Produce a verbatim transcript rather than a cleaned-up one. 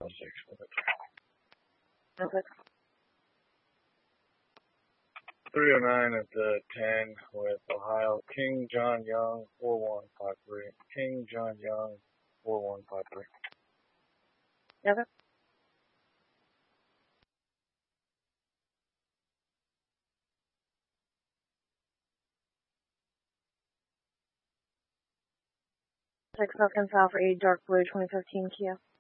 Okay. three oh nine at the ten with Ohio. King John Young, four one five three. King John Young, four one five three. Okay. Six Falcon Alpha eight Dark Blue twenty fifteen Kia.